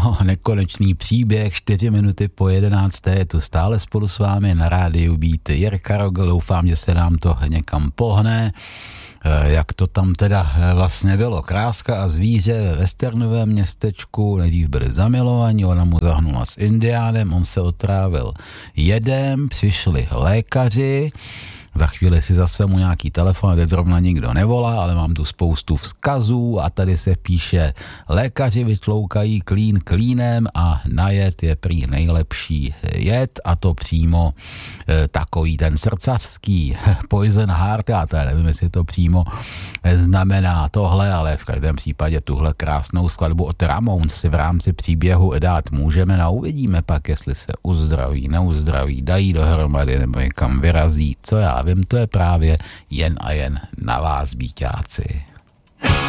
No, nekonečný příběh, 4 minuty po 11. Je tu stále spolu s vámi na rádiu Beat Jirka Rogl. Doufám, že se nám to někam pohne. Jak to tam teda vlastně bylo. Kráska a zvíře ve westernovém městečku, nejdřív byli zamilovaní, ona mu zahnula s indiánem, on se otrávil jedem, přišli lékaři, za chvíli si zase mu nějaký telefon, teď zrovna nikdo nevolá, ale mám tu spoustu vzkazů a tady se píše, lékaři vytloukají klín klínem a na jed je prý nejlepší jed a to přímo takový ten srdcařský Poison Heart, já tady nevím, jestli to přímo znamená tohle, ale v každém případě tuhle krásnou skladbu od Ramones si v rámci příběhu dát můžeme a uvidíme pak, jestli se uzdraví, neuzdraví, dají dohromady nebo někam vyrazí, co já vím, to je právě jen a jen na vás, býťáci.